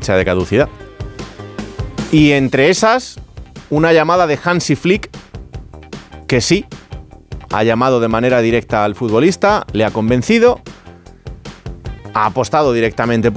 fecha de caducidad. Y entre esas, una llamada de Hansi Flick, que sí, ha llamado de manera directa al futbolista, le ha convencido, ha apostado directamente por